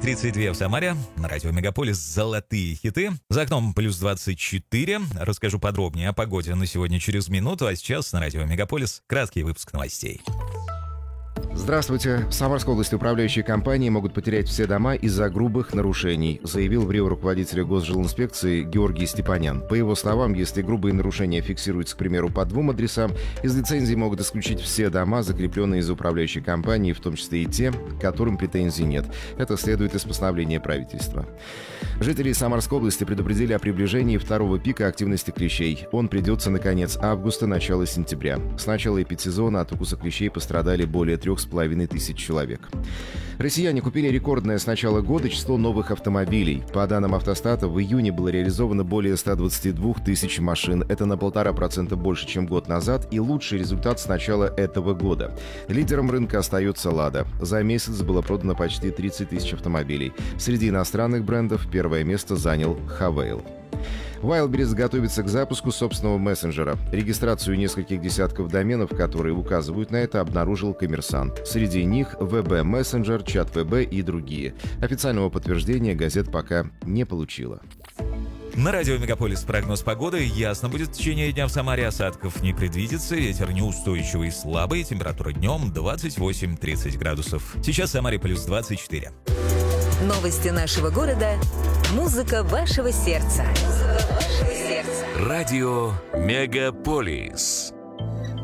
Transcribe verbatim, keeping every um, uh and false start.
тридцать два в Самаре. На радио Мегаполис золотые хиты. За окном плюс двадцать четыре. Расскажу подробнее о погоде на сегодня через минуту. А сейчас на радио Мегаполис краткий выпуск новостей. Здравствуйте. В Самарской области управляющие компании могут потерять все дома из-за грубых нарушений, заявил в Рио руководитель госжилинспекции Георгий Степанян. По его словам, если грубые нарушения фиксируются, к примеру, по двум адресам, из лицензии могут исключить все дома, закрепленные за управляющей компанией, в том числе и те, к которым претензий нет. Это следует из постановления правительства. Жители Самарской области предупредили о приближении второго пика активности клещей. Он придется на конец августа, начало сентября. С начала эпидсезона от укуса клещей пострадали более трех с половиной тысяч человек. Россияне купили рекордное с начала года число новых автомобилей. По данным Автостата, в июне было реализовано более ста двадцати двух тысяч машин. Это на полтора процента больше, чем год назад, и лучший результат с начала этого года. Лидером рынка остается «Лада». За месяц было продано почти тридцать тысяч автомобилей. Среди иностранных брендов первое место занял Хавейл. Wildberries готовится к запуску собственного мессенджера. Регистрацию нескольких десятков доменов, которые указывают на это, обнаружил «Коммерсант». Среди них вэ бэ-мессенджер, чат-вэ бэ и другие. Официального подтверждения газета пока не получила. На радио Мегаполис прогноз погоды. Ясно будет в течение дня в Самаре, осадков не предвидится, ветер неустойчивый и слабый, температура днем двадцать восемь - тридцать градусов. Сейчас в Самаре плюс двадцать четыре. Новости нашего города. Музыка вашего сердца. Радио Мегаполис.